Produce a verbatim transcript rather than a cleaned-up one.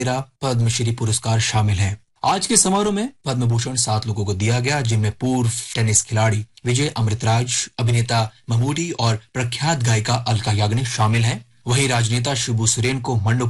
तेरह पद्मश्री पुरस्कार शामिल हैं। आज के समारोह में पद्म भूषण सात लोगों को दिया गया, जिनमें पूर्व टेनिस खिलाड़ी विजय अमृतराज, अभिनेता ममूटी और प्रख्यात गायिका अलका याग्निक शामिल हैं। वहीं राजनेता शिबू सोरेन को मरणोपरांत